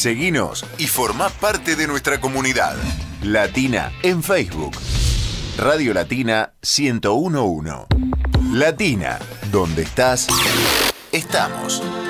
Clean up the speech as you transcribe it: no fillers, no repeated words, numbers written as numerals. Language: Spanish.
Seguinos y formá parte de nuestra comunidad. Latina en Facebook. Radio Latina 1011. Latina, donde estás, estamos.